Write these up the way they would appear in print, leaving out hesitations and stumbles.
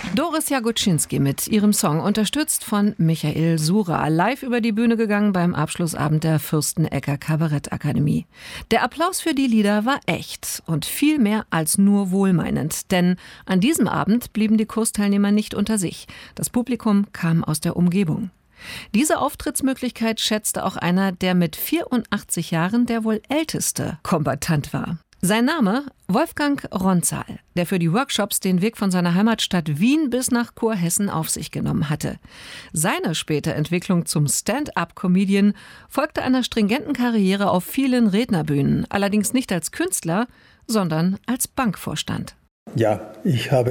Doris Jagoczynski mit ihrem Song, unterstützt von Michael Sura, live über die Bühne gegangen beim Abschlussabend der Fürstenecker Kabarettakademie. Der Applaus für die Lieder war echt und viel mehr als nur wohlmeinend, denn an diesem Abend blieben die Kursteilnehmer nicht unter sich. Das Publikum kam aus der Umgebung. Diese Auftrittsmöglichkeit schätzte auch einer, der mit 84 Jahren der wohl älteste Kombattant war. Sein Name Wolfgang Ronzal, der für die Workshops den Weg von seiner Heimatstadt Wien bis nach Kurhessen auf sich genommen hatte. Seine späte Entwicklung zum Stand-up-Comedian folgte einer stringenten Karriere auf vielen Rednerbühnen, allerdings nicht als Künstler, sondern als Bankvorstand. Ja, ich war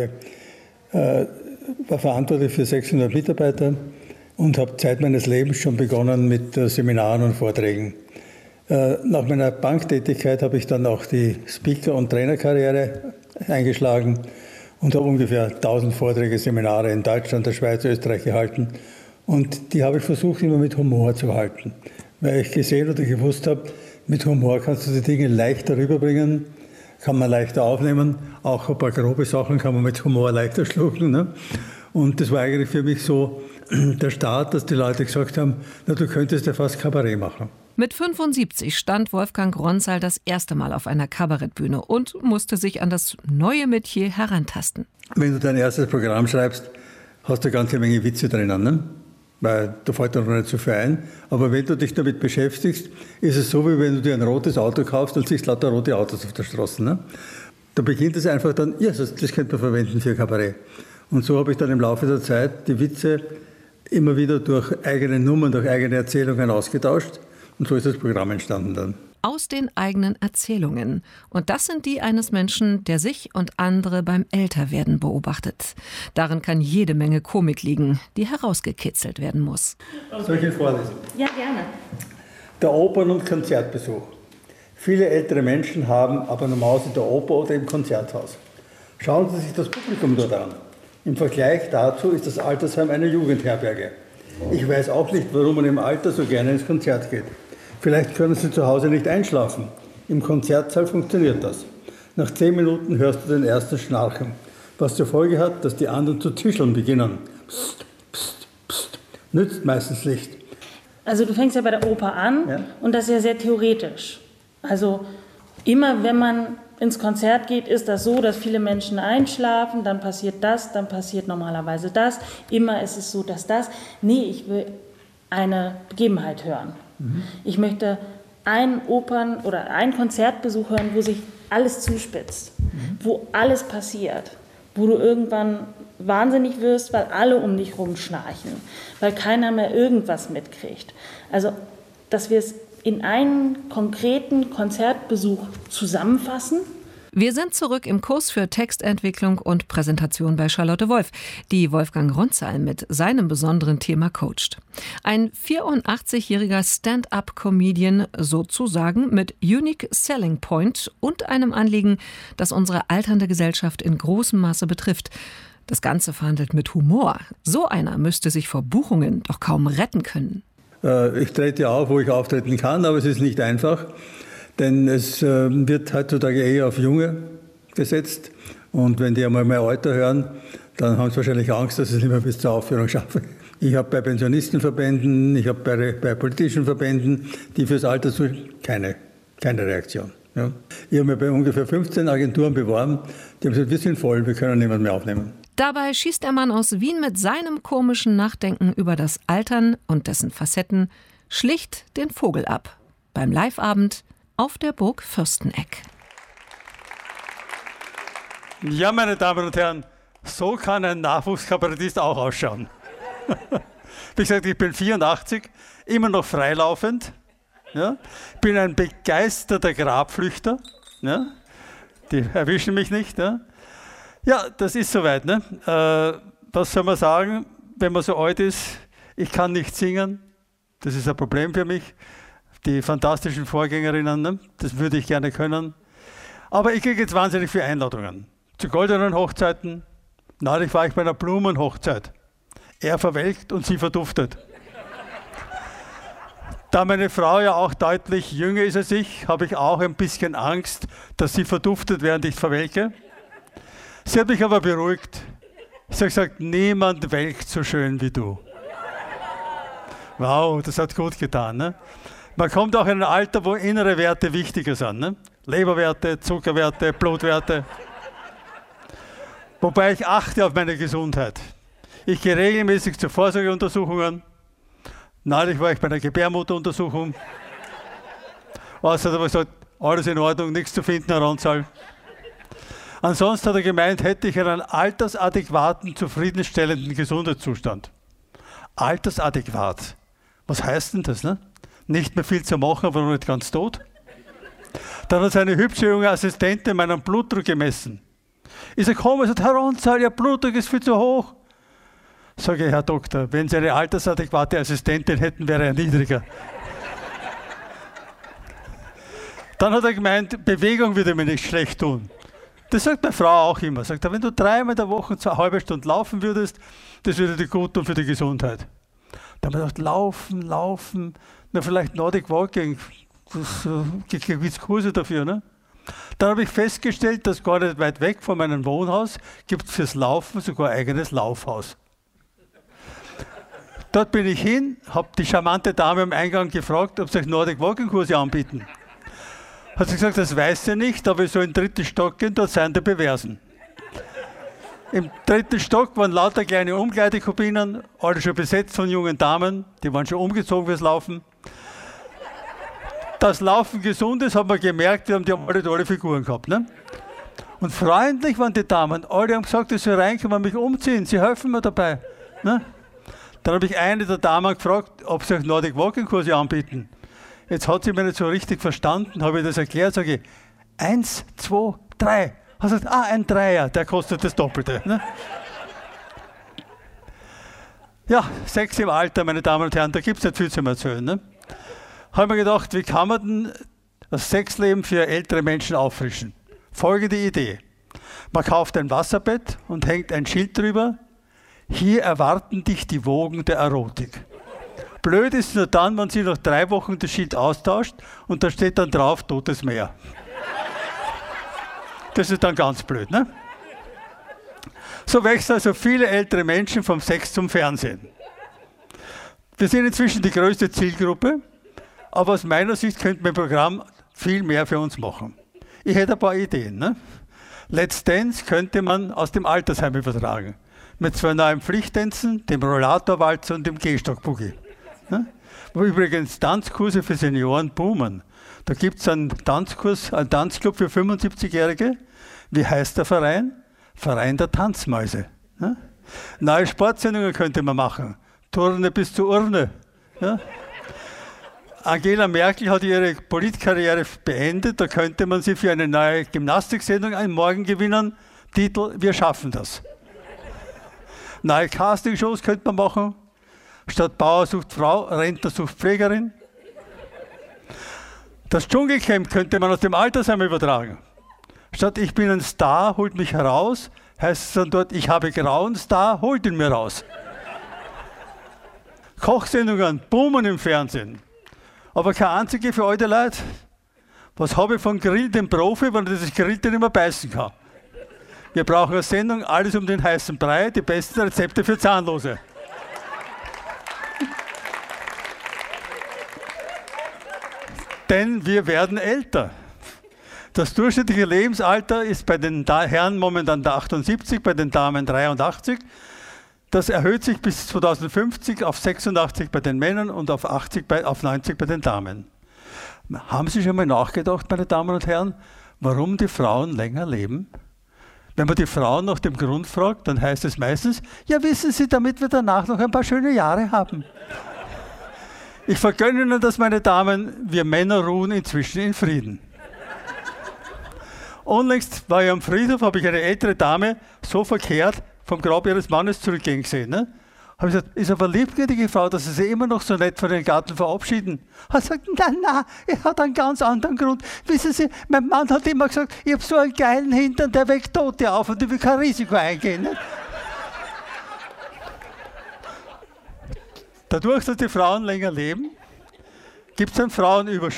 verantwortlich für 600 Mitarbeiter und habe Zeit meines Lebens schon begonnen mit Seminaren und Vorträgen. Nach meiner Banktätigkeit habe ich dann auch die Speaker- und Trainerkarriere eingeschlagen und habe ungefähr 1000 Vorträge, Seminare in Deutschland, der Schweiz, Österreich gehalten. Und die habe ich versucht, immer mit Humor zu halten. Weil ich gesehen oder gewusst habe, mit Humor kannst du die Dinge leichter rüberbringen, kann man leichter aufnehmen. Auch ein paar grobe Sachen kann man mit Humor leichter schlucken. Ne? Und das war eigentlich für mich so der Start, dass die Leute gesagt haben, na, du könntest ja fast Kabarett machen. Mit 75 stand Wolfgang Ronzal das erste Mal auf einer Kabarettbühne und musste sich an das neue Metier herantasten. Wenn du dein erstes Programm schreibst, hast du eine ganze Menge Witze drinnen, ne? Weil da fällt dir noch nicht so viel ein. Aber wenn du dich damit beschäftigst, ist es so, wie wenn du dir ein rotes Auto kaufst und siehst lauter rote Autos auf der Straße. Ne? Da beginnt es einfach dann, ja, das könnte man verwenden für Kabarett. Und so habe ich dann im Laufe der Zeit die Witze immer wieder durch eigene Nummern, durch eigene Erzählungen ausgetauscht. Und so ist das Programm entstanden dann. Aus den eigenen Erzählungen. Und das sind die eines Menschen, der sich und andere beim Älterwerden beobachtet. Darin kann jede Menge Komik liegen, die herausgekitzelt werden muss. Soll ich Ihnen vorlesen? Ja, gerne. Der Opern- und Konzertbesuch. Viele ältere Menschen haben Abonnements in der Oper oder im Konzerthaus. Schauen Sie sich das Publikum dort an. Im Vergleich dazu ist das Altersheim eine Jugendherberge. Ich weiß auch nicht, warum man im Alter so gerne ins Konzert geht. Vielleicht können Sie zu Hause nicht einschlafen. Im Konzertsaal funktioniert das. Nach 10 Minuten hörst du den ersten Schnarchen, was zur Folge hat, dass die anderen zu zischeln beginnen. Psst, psst, psst. Nützt meistens nicht. Also du fängst ja bei der Oper an, ja? Und das ist ja sehr theoretisch. Also immer wenn man ins Konzert geht, ist das so, dass viele Menschen einschlafen, dann passiert das, dann passiert normalerweise das. Immer ist es so, dass das. Nee, ich will eine Begebenheit hören. Ich möchte einen oder einen Konzertbesuch hören, wo sich alles zuspitzt, wo alles passiert, wo du irgendwann wahnsinnig wirst, weil alle um dich rumschnarchen, weil keiner mehr irgendwas mitkriegt. Also, dass wir es in einen konkreten Konzertbesuch zusammenfassen. Wir sind zurück im Kurs für Textentwicklung und Präsentation bei Charlotte Wolf, die Wolfgang Ronzal mit seinem besonderen Thema coacht. Ein 84-jähriger Stand-up-Comedian sozusagen mit Unique Selling Point und einem Anliegen, das unsere alternde Gesellschaft in großem Maße betrifft. Das Ganze verhandelt mit Humor. So einer müsste sich vor Buchungen doch kaum retten können. Ich trete auf, wo ich auftreten kann, aber es ist nicht einfach. Denn es wird heutzutage eher auf Junge gesetzt. Und wenn die einmal mein Alter hören, dann haben sie wahrscheinlich Angst, dass ich es nicht mehr bis zur Aufführung schaffe. Ich habe bei Pensionistenverbänden, ich habe bei politischen Verbänden, die fürs Alter suchen, keine Reaktion. Ja. Ich habe mich bei ungefähr 15 Agenturen beworben, die haben gesagt, wir sind voll, wir können niemanden mehr aufnehmen. Dabei schießt der Mann aus Wien mit seinem komischen Nachdenken über das Altern und dessen Facetten schlicht den Vogel ab. Beim Liveabend auf der Burg Fürsteneck. Ja, meine Damen und Herren, so kann ein Nachwuchskabarettist auch ausschauen. Wie gesagt, ich bin 84, immer noch freilaufend. Ja? Bin ein begeisterter Grabflüchter. Ja? Die erwischen mich nicht. Ja, ja, das ist soweit. Ne? Was soll man sagen, wenn man so alt ist? Ich kann nicht singen. Das ist ein Problem für mich. Die fantastischen Vorgängerinnen, ne? Das würde ich gerne können. Aber ich kriege jetzt wahnsinnig viele Einladungen. Zu goldenen Hochzeiten. Neulich war ich bei einer Blumenhochzeit. Er verwelkt und sie verduftet. Da meine Frau ja auch deutlich jünger ist als ich, habe ich auch ein bisschen Angst, dass sie verduftet, während ich verwelke. Sie hat mich aber beruhigt. Ich habe gesagt, niemand welkt so schön wie du. Wow, das hat gut getan. Ne? Man kommt auch in ein Alter, wo innere Werte wichtiger sind. Ne? Leberwerte, Zuckerwerte, Blutwerte. Wobei ich achte auf meine Gesundheit. Ich gehe regelmäßig zu Vorsorgeuntersuchungen. Neulich war ich bei einer Gebärmutteruntersuchung. Außer da habe ich gesagt, alles in Ordnung, nichts zu finden, Herr Ronzal. Ansonsten hat er gemeint, hätte ich einen altersadäquaten, zufriedenstellenden Gesundheitszustand. Altersadäquat. Was heißt denn das? Ne? Nicht mehr viel zu machen, aber noch nicht ganz tot. Dann hat seine hübsche junge Assistentin meinen Blutdruck gemessen. Ich sage, komm, Herr Ronzal, Ihr Blutdruck ist viel zu hoch. Sage ich, Herr Doktor, wenn Sie eine altersadäquate Assistentin hätten, wäre er niedriger. Dann hat er gemeint, Bewegung würde mir nicht schlecht tun. Das sagt meine Frau auch immer. Sagt, wenn du 3-mal in der Woche 2,5 Stunden laufen würdest, das würde dir gut tun für die Gesundheit. Da habe ich gedacht, laufen, na vielleicht Nordic Walking, gibt es Kurse dafür. Ne? Dann habe ich festgestellt, dass gar nicht weit weg von meinem Wohnhaus gibt es fürs Laufen sogar ein eigenes Laufhaus. Dort bin ich hin, habe die charmante Dame am Eingang gefragt, ob sie euch Nordic Walking Kurse anbieten. Hat sie gesagt, das weiß sie nicht, aber ich soll in den 3. Stock gehen, dort seien die Beversen. Im 3. Stock waren lauter kleine Umkleidekabinen, alle schon besetzt von jungen Damen, die waren schon umgezogen fürs Laufen. Dass Laufen gesund ist, haben wir gemerkt, wir haben die alle tolle Figuren gehabt. Ne? Und freundlich waren die Damen, alle haben gesagt, ich soll reinkommen, mich umziehen, sie helfen mir dabei. Ne? Dann habe ich eine der Damen gefragt, ob sie euch Nordic Walking Kurse anbieten. Jetzt hat sie mir nicht so richtig verstanden, habe ich das erklärt, sage ich, 1, 2, 3. Hat sie gesagt, ein Dreier, der kostet das Doppelte. Ne? Ja, Sex im Alter, meine Damen und Herren, da gibt es nicht viel zu erzählen. Ne? Habe mir gedacht, wie kann man denn das Sexleben für ältere Menschen auffrischen? Folgende Idee. Man kauft ein Wasserbett und hängt ein Schild drüber. Hier erwarten dich die Wogen der Erotik. Blöd ist nur dann, wenn sie nach 3 Wochen das Schild austauscht und da steht dann drauf Totes Meer. Das ist dann ganz blöd, ne? So wechseln also viele ältere Menschen vom Sex zum Fernsehen. Wir sind inzwischen die größte Zielgruppe, aber aus meiner Sicht könnte mein Programm viel mehr für uns machen. Ich hätte ein paar Ideen. Ne? Let's Dance könnte man aus dem Altersheim übertragen. Mit 2 neuen Pflichttänzen, dem Rollatorwalzer und dem Gehstockboogie. Ne? Wo übrigens Tanzkurse für Senioren boomen. Da gibt es einen Tanzkurs, einen Tanzclub für 75-Jährige. Wie heißt der Verein? Verein der Tanzmäuse. Ne? Neue Sportsendungen könnte man machen. Turne bis zur Urne. Ja? Angela Merkel hat ihre Politkarriere beendet. Da könnte man sie für eine neue Gymnastiksendung einen Morgen gewinnen. Titel: Wir schaffen das. Neue Castingshows könnte man machen. Statt Bauer sucht Frau, Rentner sucht Pflegerin. Das Dschungelcamp könnte man aus dem Altersheim übertragen. Statt ich bin ein Star, holt mich heraus, heißt es dann dort, ich habe grauen Star, holt ihn mir raus. Kochsendungen boomen im Fernsehen. Aber keine einzige für alte Leute. Was habe ich von Grill dem Profi, wenn er das Grillte nicht mehr beißen kann? Wir brauchen eine Sendung, alles um den heißen Brei, die besten Rezepte für Zahnlose. Denn wir werden älter. Das durchschnittliche Lebensalter ist bei den Herren momentan 78, bei den Damen 83. Das erhöht sich bis 2050 auf 86 bei den Männern und auf 90 bei den Damen. Haben Sie schon mal nachgedacht, meine Damen und Herren, warum die Frauen länger leben? Wenn man die Frauen nach dem Grund fragt, dann heißt es meistens, ja wissen Sie, damit wir danach noch ein paar schöne Jahre haben. Ich vergönne Ihnen das, meine Damen, wir Männer ruhen inzwischen in Frieden. Unlängst war ich am Friedhof, habe ich eine ältere Dame so verkehrt vom Grab ihres Mannes zurückgehen gesehen. Ne? Habe ich gesagt, ist aber liebgütige Frau, dass Sie sich immer noch so nett von den Garten verabschieden. Er sagt, nein, er hat einen ganz anderen Grund. Wissen Sie, mein Mann hat immer gesagt, ich habe so einen geilen Hintern, der weckt Tote auf und ich will kein Risiko eingehen. Ne? Dadurch, dass die Frauen länger leben, gibt es einen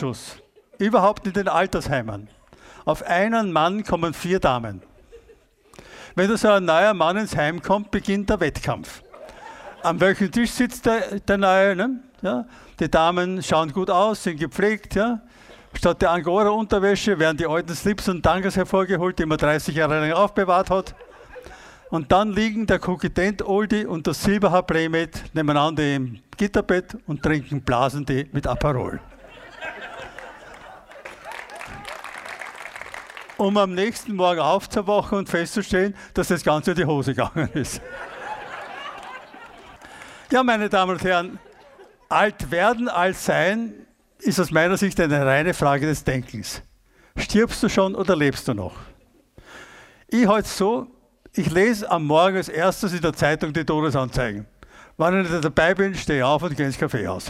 Frauenüberschuss. Überhaupt in den Altersheimen. Auf einen Mann kommen 4 Damen. Wenn da so ein neuer Mann ins Heim kommt, beginnt der Wettkampf. An welchem Tisch sitzt der Neue? Ne? Ja? Die Damen schauen gut aus, sind gepflegt. Ja? Statt der Angora-Unterwäsche werden die alten Slips und Tangas hervorgeholt, die man 30 Jahre lang aufbewahrt hat. Und dann liegen der Kokettent Oldie und das Silberhaar Playmate nebeneinander im Gitterbett und trinken Blasentee mit Aperol. Um am nächsten Morgen aufzuwachen und festzustellen, dass das Ganze in die Hose gegangen ist. Ja, meine Damen und Herren, alt werden, alt sein, ist aus meiner Sicht eine reine Frage des Denkens. Stirbst du schon oder lebst du noch? Ich halte es so, ich lese am Morgen als erstes in der Zeitung die Todesanzeigen. Wenn ich nicht dabei bin, stehe ich auf und gehe ins Kaffeehaus.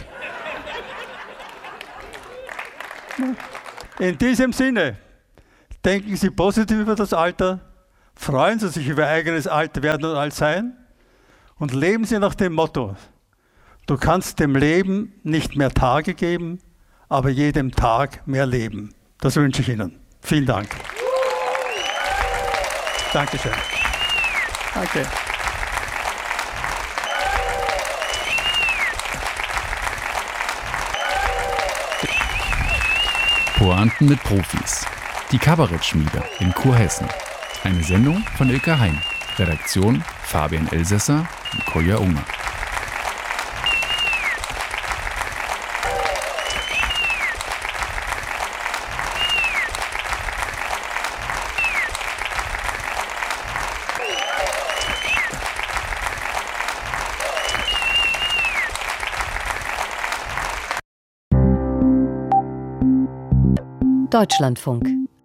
In diesem Sinne, denken Sie positiv über das Alter, freuen Sie sich über Ihr eigenes Altwerden und Altsein und leben Sie nach dem Motto, du kannst dem Leben nicht mehr Tage geben, aber jedem Tag mehr Leben. Das wünsche ich Ihnen. Vielen Dank. Dankeschön. Danke. Pointen mit Profis. Die Kabarettschmiede in Kurhessen. Eine Sendung von Ilka Hein. Redaktion Fabian Elsässer und Kolja Unger. Deutschlandfunk.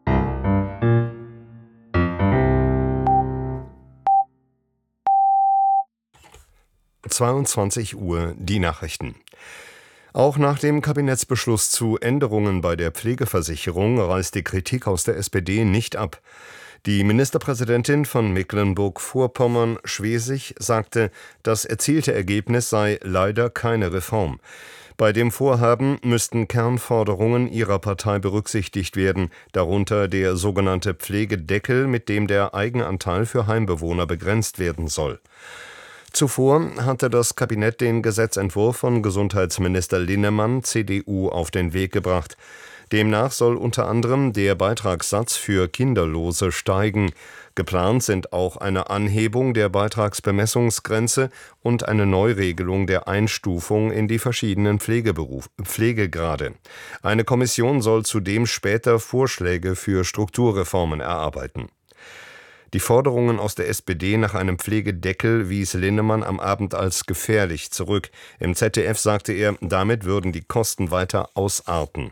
Uhr die Nachrichten. Auch nach dem Kabinettsbeschluss zu Änderungen bei der Pflegeversicherung reißt die Kritik aus der SPD nicht ab. Die Ministerpräsidentin von Mecklenburg-Vorpommern, Schwesig, sagte, das erzielte Ergebnis sei leider keine Reform. Bei dem Vorhaben müssten Kernforderungen ihrer Partei berücksichtigt werden, darunter der sogenannte Pflegedeckel, mit dem der Eigenanteil für Heimbewohner begrenzt werden soll. Zuvor hatte das Kabinett den Gesetzentwurf von Gesundheitsminister Linnemann, CDU, auf den Weg gebracht. Demnach soll unter anderem der Beitragssatz für Kinderlose steigen. Geplant sind auch eine Anhebung der Beitragsbemessungsgrenze und eine Neuregelung der Einstufung in die verschiedenen Pflegegrade. Eine Kommission soll zudem später Vorschläge für Strukturreformen erarbeiten. Die Forderungen aus der SPD nach einem Pflegedeckel wies Linnemann am Abend als gefährlich zurück. Im ZDF sagte er, damit würden die Kosten weiter ausarten.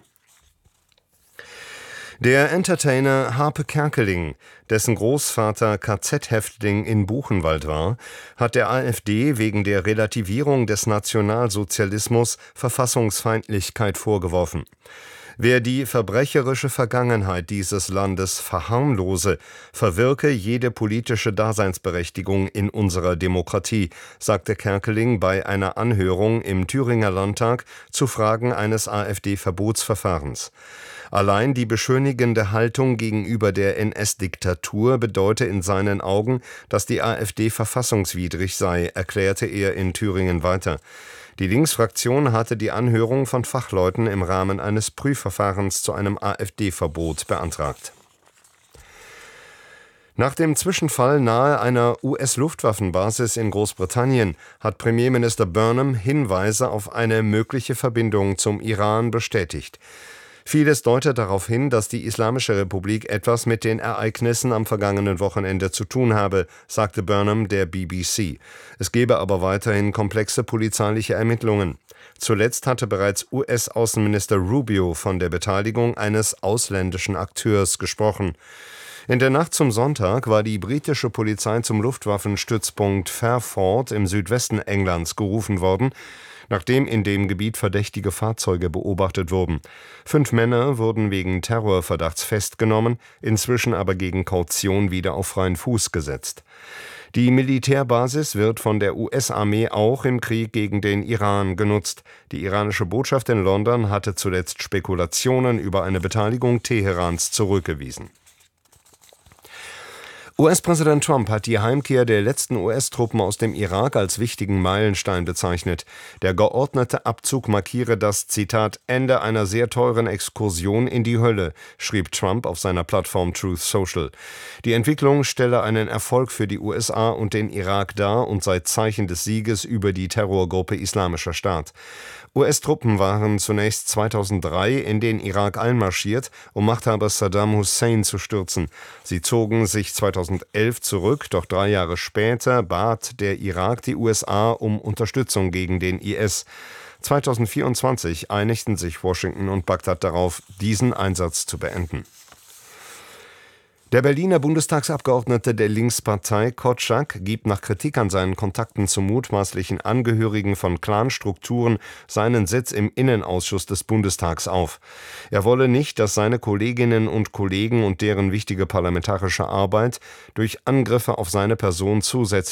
Der Entertainer Harpe Kerkeling, dessen Großvater KZ-Häftling in Buchenwald war, hat der AfD wegen der Relativierung des Nationalsozialismus Verfassungsfeindlichkeit vorgeworfen. Wer die verbrecherische Vergangenheit dieses Landes verharmlose, verwirke jede politische Daseinsberechtigung in unserer Demokratie, sagte Kerkeling bei einer Anhörung im Thüringer Landtag zu Fragen eines AfD-Verbotsverfahrens. Allein die beschönigende Haltung gegenüber der NS-Diktatur bedeute in seinen Augen, dass die AfD verfassungswidrig sei, erklärte er in Thüringen weiter. Die Linksfraktion hatte die Anhörung von Fachleuten im Rahmen eines Prüfverfahrens zu einem AfD-Verbot beantragt. Nach dem Zwischenfall nahe einer US-Luftwaffenbasis in Großbritannien hat Premierminister Burnham Hinweise auf eine mögliche Verbindung zum Iran bestätigt. Vieles deutet darauf hin, dass die Islamische Republik etwas mit den Ereignissen am vergangenen Wochenende zu tun habe, sagte Burnham der BBC. Es gebe aber weiterhin komplexe polizeiliche Ermittlungen. Zuletzt hatte bereits US-Außenminister Rubio von der Beteiligung eines ausländischen Akteurs gesprochen. In der Nacht zum Sonntag war die britische Polizei zum Luftwaffenstützpunkt Fairford im Südwesten Englands gerufen worden, nachdem in dem Gebiet verdächtige Fahrzeuge beobachtet wurden. 5 Männer wurden wegen Terrorverdachts festgenommen, inzwischen aber gegen Kaution wieder auf freien Fuß gesetzt. Die Militärbasis wird von der US-Armee auch im Krieg gegen den Iran genutzt. Die iranische Botschaft in London hatte zuletzt Spekulationen über eine Beteiligung Teherans zurückgewiesen. US-Präsident Trump hat die Heimkehr der letzten US-Truppen aus dem Irak als wichtigen Meilenstein bezeichnet. Der geordnete Abzug markiere das, Zitat, Ende einer sehr teuren Exkursion in die Hölle, schrieb Trump auf seiner Plattform Truth Social. Die Entwicklung stelle einen Erfolg für die USA und den Irak dar und sei Zeichen des Sieges über die Terrorgruppe Islamischer Staat. US-Truppen waren zunächst 2003 in den Irak einmarschiert, um Machthaber Saddam Hussein zu stürzen. Sie zogen sich 2011 zurück, doch 3 Jahre später bat der Irak die USA um Unterstützung gegen den IS. 2024 einigten sich Washington und Bagdad darauf, diesen Einsatz zu beenden. Der Berliner Bundestagsabgeordnete der Linkspartei Korczak gibt nach Kritik an seinen Kontakten zu mutmaßlichen Angehörigen von Clanstrukturen seinen Sitz im Innenausschuss des Bundestags auf. Er wolle nicht, dass seine Kolleginnen und Kollegen und deren wichtige parlamentarische Arbeit durch Angriffe auf seine Person zusätzlich